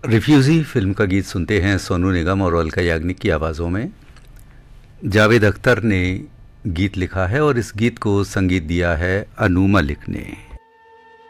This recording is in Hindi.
रिफ्यूज़ी फिल्म का गीत सुनते हैं सोनू निगम और अलका याग्निक की आवाज़ों में। जावेद अख्तर ने गीत लिखा है और इस गीत को संगीत दिया है अनु मलिक ने।